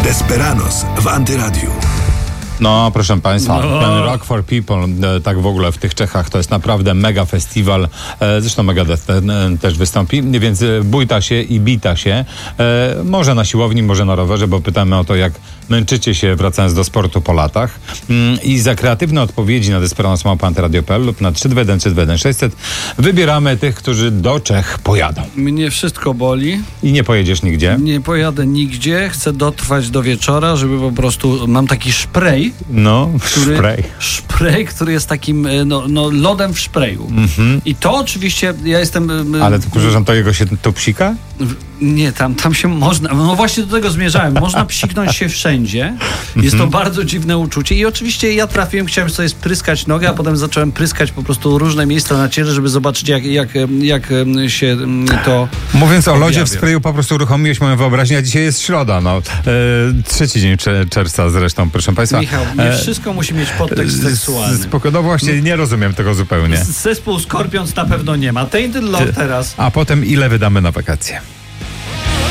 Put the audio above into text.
Desperados w Antyradiu. No, proszę Państwa, ten Rock for People, tak w ogóle w tych Czechach, to jest naprawdę mega festiwal. Zresztą Megadeth też wystąpi, więc bójta się i bita się. Może na siłowni, może na rowerze, bo pytamy o to, jak męczycie się, wracając do sportu po latach. I za kreatywne odpowiedzi na desperados@antyradio.pl lub na 321 wybieramy tych, którzy do Czech pojadą. Mnie wszystko boli. I nie pojedziesz nigdzie? Nie pojadę nigdzie. Chcę dotrwać do wieczora, żeby po prostu... Mam taki szprej. No, Szprej, który jest takim lodem w szpreju. I to oczywiście ja jestem... Ale to, przepraszam, to jego się to psika? Nie, tam się można... No właśnie do tego zmierzałem. Można psiknąć się wszędzie. Jest to bardzo dziwne uczucie. I oczywiście ja trafiłem, chciałem sobie spryskać nogę, a potem zacząłem pryskać po prostu różne miejsca na ciele, żeby zobaczyć, jak się to... Mówiąc o lodzie w sprayu, po prostu uruchomiłeś moją wyobraźnię, a dzisiaj jest środa, trzeci dzień czerwca zresztą, proszę Państwa. Michał, nie wszystko musi mieć podtekst seksualny. No właśnie, nie rozumiem tego zupełnie. Zespół Scorpions na pewno nie ma. Tainted Love teraz. A potem ile wydamy na wakacje?